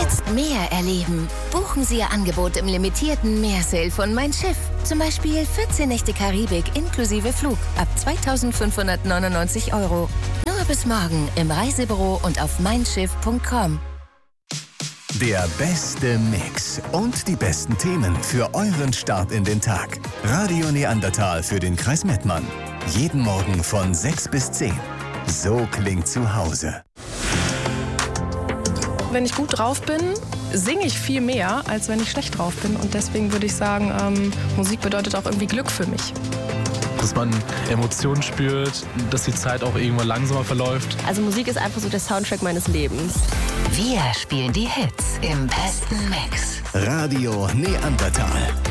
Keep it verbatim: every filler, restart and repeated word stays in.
Jetzt mehr erleben. Buchen Sie Ihr Angebot im limitierten Meersale von Mein Schiff. Zum Beispiel vierzehn Nächte Karibik inklusive Flug ab zweitausendfünfhundertneunundneunzig Euro. Nur bis morgen im Reisebüro und auf mein schiff punkt com. Der beste Mix und die besten Themen für euren Start in den Tag. Radio Neandertal für den Kreis Mettmann. Jeden Morgen von sechs bis zehn. So klingt zu Hause. Wenn ich gut drauf bin, singe ich viel mehr, als wenn ich schlecht drauf bin. Und deswegen würde ich sagen, ähm, Musik bedeutet auch irgendwie Glück für mich. Dass man Emotionen spürt, dass die Zeit auch irgendwann langsamer verläuft. Also Musik ist einfach so der Soundtrack meines Lebens. Wir spielen die Hits im besten Mix. Radio Neandertal.